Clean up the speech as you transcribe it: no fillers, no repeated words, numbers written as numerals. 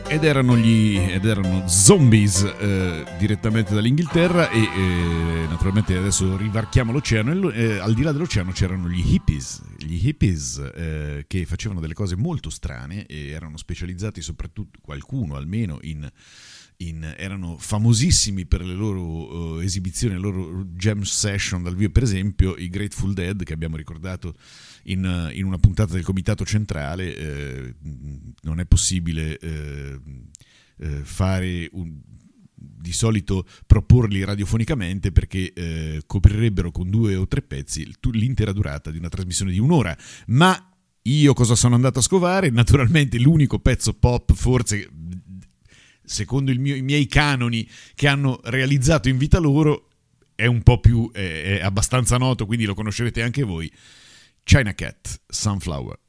ed erano Zombies, direttamente dall'Inghilterra, e naturalmente adesso rivarchiamo l'oceano, e al di là dell'oceano c'erano gli hippies che facevano delle cose molto strane e erano specializzati, soprattutto qualcuno almeno, erano famosissimi per le loro esibizioni, le loro jam session dal vivo. Per esempio i Grateful Dead, che abbiamo ricordato in una puntata del Comitato Centrale. Non è possibile fare di solito proporli radiofonicamente, perché coprirebbero con 2 o 3 pezzi l'intera durata di una trasmissione di un'ora. Ma io cosa sono andato a scovare? Naturalmente l'unico pezzo pop, forse secondo i miei canoni, che hanno realizzato in vita loro, è un po' più, è abbastanza noto, quindi lo conoscerete anche voi: China Cat, Sunflower.